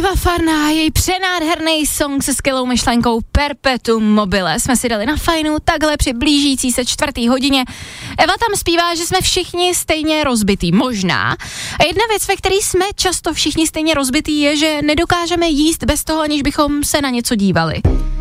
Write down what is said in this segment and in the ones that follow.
Eva Farná, její přenádherný song se skvělou myšlenkou Perpetuum mobile jsme si dali na fajnu takhle při blížící se 4. hodině. Eva tam zpívá, že jsme všichni stejně rozbitý, možná. A jedna věc, ve které jsme často všichni stejně rozbitý, je, že nedokážeme jíst bez toho, aniž bychom se na něco dívali.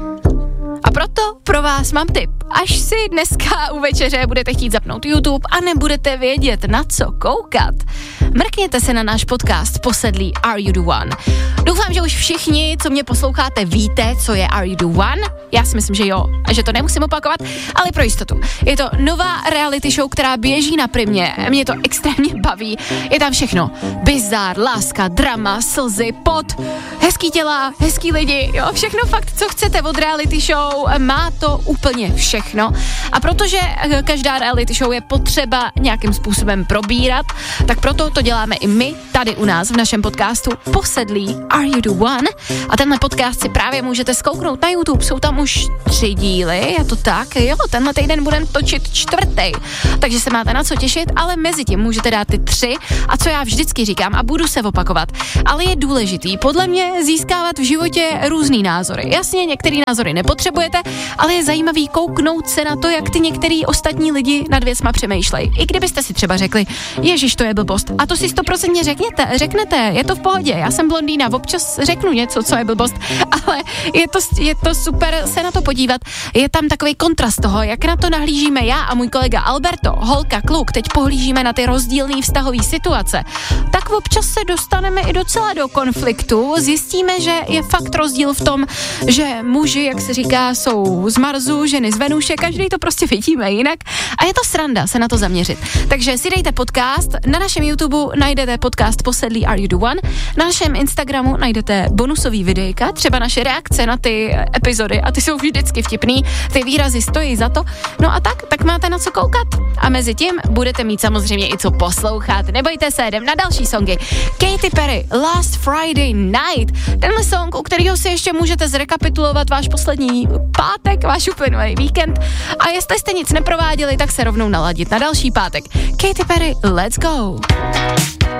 A proto pro vás mám tip. Až si dneska u večeře budete chtít zapnout YouTube a nebudete vědět, na co koukat, mrkněte se na náš podcast Posedlí Are You The One. Doufám, že už všichni, co mě posloucháte, víte, co je Are You The One. Já si myslím, že jo, a že to nemusím opakovat, ale pro jistotu. Je to nová reality show, která běží na Primě. Mě to extrémně baví. Je tam všechno. Bizár, láska, drama, slzy, pot, hezký těla, hezký lidi, jo, všechno fakt, co chcete od reality show, má to úplně všechno. A protože každá reality show je potřeba nějakým způsobem probírat, tak proto to děláme i my tady u nás v našem podcastu Posedlí Are You The One. A tenhle podcast si právě můžete zkouknout na YouTube, jsou tam už 3 díly, je to tak, jo, tenhle týden budeme točit 4. Takže se máte na co těšit, ale mezi tím můžete dát ty 3 a co já vždycky říkám a budu se opakovat, ale je důležitý podle mě získávat v životě různý názory. Jasně, některý názory nepotřebujete, ale je zajímavý kouknout se na to, jak ty některý ostatní lidi nad věcma přemýšlejí. I kdybyste si třeba řekli, ježiš, to je blbost. A to si 100% řeknete, je to v pohodě. Já jsem blondýna, občas řeknu něco, co je blbost, ale je to super se na to podívat. Je tam takový kontrast toho, jak na to nahlížíme já a můj kolega Alberto, holka, kluk, teď pohlížíme na ty rozdílný vztahový situace. Tak občas se dostaneme i docela do konfliktu, zjistíme, že je fakt rozdíl v tom, že muži, jak se říká, jsou z Marsu, ženy z Venuše, každý to prostě vidíme jinak a je to sranda se na to zaměřit. Takže si dejte podcast, na našem YouTube najdete podcast Posedlí Are You The One, na našem Instagramu najdete bonusový videjka, třeba naše reakce na ty epizody a ty jsou vždycky vtipný, ty výrazy stojí za to, no a tak máte na co koukat a mezi tím budete mít samozřejmě i co poslouchat, nebojte se, jdem na další songy. Katy Perry, Last Friday Night, tenhle song, u kterého si ještě můžete zrekapitulovat váš poslední pátek, váš uplynulý víkend a jestli jste nic neprováděli, tak se rovnou naladit na další pátek. Katy Perry, let's go!